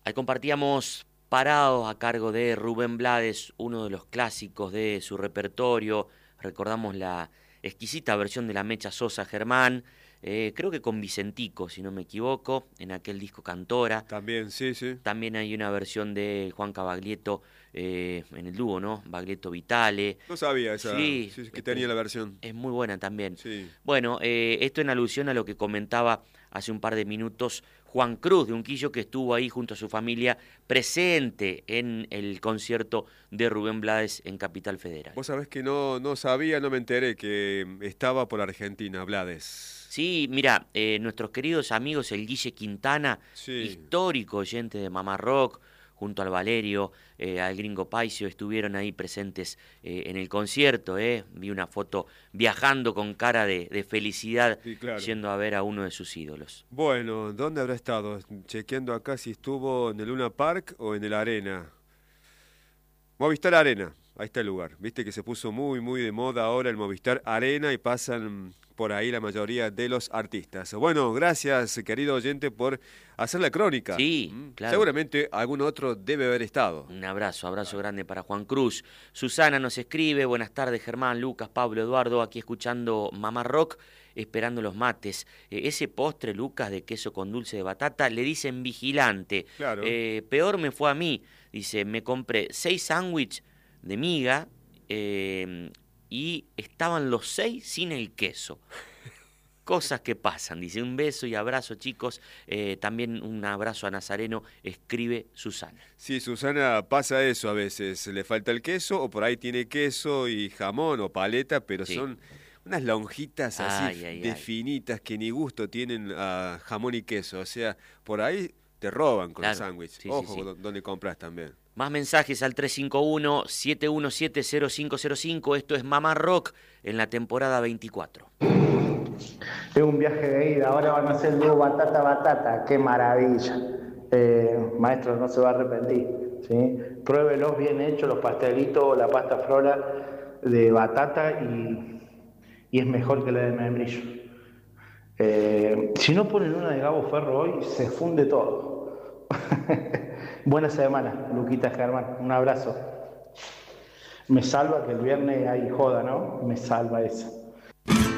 Ahí compartíamos Parados a cargo de Rubén Blades, uno de los clásicos de su repertorio. Recordamos la exquisita versión de la Mecha Sosa Germán, creo que con Vicentico, si no me equivoco, en aquel disco Cantora. También, sí, sí. También hay una versión de Juan Cavaglietto en el dúo, ¿no? Baglietto Vitale. No sabía esa, Sí, sí, que tenía la versión. es muy buena también. Sí. Bueno, esto en alusión a lo que comentaba hace un par de minutos Juan Cruz de Unquillo, que estuvo ahí junto a su familia presente en el concierto de Rubén Blades en Capital Federal. Vos sabés que no sabía, no me enteré que estaba por Argentina, Blades. Sí, mira, nuestros queridos amigos, el Guille Quintana, Sí. histórico oyente de Mamá Rock, junto al Valerio, al Gringo Paisio, estuvieron ahí presentes en el concierto. Vi una foto viajando con cara de felicidad, Sí, claro. yendo a ver a uno de sus ídolos. Bueno, ¿dónde habrá estado? Chequeando acá si estuvo en el Luna Park o en el Arena. Movistar Arena, ahí está el lugar. Viste que se puso muy de moda ahora el Movistar Arena y pasan por ahí la mayoría de los artistas. Bueno, gracias, querido oyente, por hacer la crónica. Sí, claro. Seguramente algún otro debe haber estado. Un abrazo grande para Juan Cruz. Susana nos escribe, buenas tardes Germán, Lucas, Pablo, Eduardo, aquí escuchando Mamá Rock, esperando los mates. Ese postre, Lucas, de queso con dulce de batata, le dicen vigilante. Claro. Peor me fue a mí, dice, me compré 6 sándwiches de miga y estaban los 6 sin el queso. Cosas que pasan, dice, un beso y abrazo chicos, también un abrazo a Nazareno, escribe Susana. Sí, Susana, pasa eso a veces, le falta el queso o por ahí tiene queso y jamón o paleta, pero Sí. son unas lonjitas así Ay. finitas que ni gusto tienen a jamón y queso, o sea, por ahí te roban con Claro, el sándwich. sí, Ojo sí. donde compras también. Más mensajes al 351-717-0505, esto es Mamá Rock en la temporada 24. Es un viaje de ida, ahora van a hacer el dúo Batata Batata, qué maravilla. Maestro, no se va a arrepentir, ¿sí? Pruébelos bien hechos, los pastelitos, la pasta flora de batata y es mejor que la de membrillo. Si no ponen una de Gabo Ferro hoy, se funde todo. Buena semana, Luquita Germán, un abrazo. Me salva que el viernes hay joda, ¿no? Me salva eso.